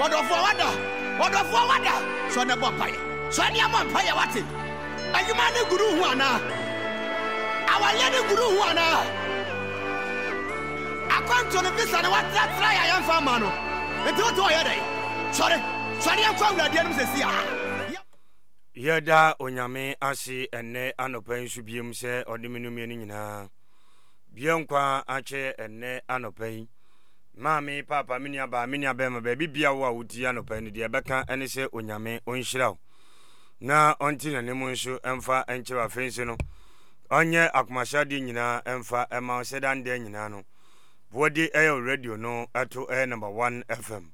wada so ne bopaye so ne ampaye wate adwuma ne guru hu ana awale ne guru hu ana akwanto ne bisa ne watra ya yamfa ma no enti woto ye dai sorry yankwa wurade anum sesi a yeda onyame ase enne anopan su biem se odemenum ye nyina bienkwa ache enne anopan mami papa minia ba ma bibia wo a wodi anopan ne de beka ene se onyame onhyiraw na onti na ne nso emfa enchewa fense no onye akomashade nyina emfa ema sedan de nyina no bodi radio no ato number 1 FM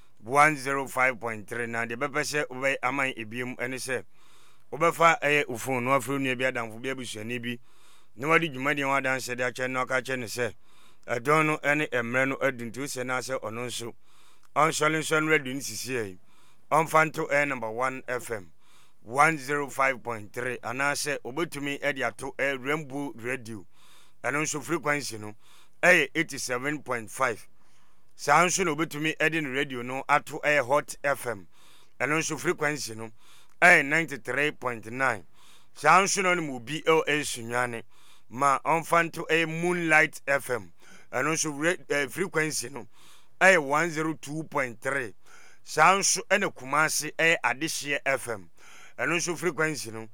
105.3 na de bepese obe aman ebiem ene se obefa ufon no afro nu bia danfo bia busuani bi ne wadi dwumade wa dan se de ache no ka che ne se adon no ene emre no aduntu se na se ono nso on solution radio ni sisi yi on fanto number 1 FM 105.3 ana se obetumi edi ato Rainbow radio eno nso frequency no 87.5 Sanso no betumi edin radio no ato Hot FM eno nso frequency no 93.9 Sanso no mu BOA sunyane ma onfanto Moonlight FM eno nso frequency no 102.3 Sanso ene Kumasi Adehye FM eno nso frequency no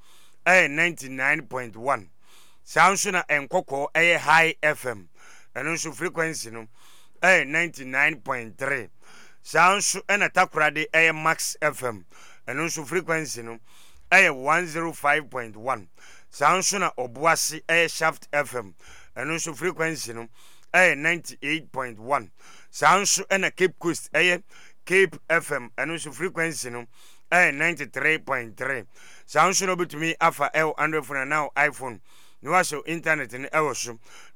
99.1 Sanso na Enkoko High FM eno nso frequency no 99.3 Sanso ena Takoradi Max FM eno nso frequency no 105.1 Sanso na Obuasi Shaft FM eno nso frequency no 98.1 Sanso ena Cape Coast Cape FM eno nso frequency no 93.3 Sanso no betumi afa Android phone now iPhone no waso internet ni so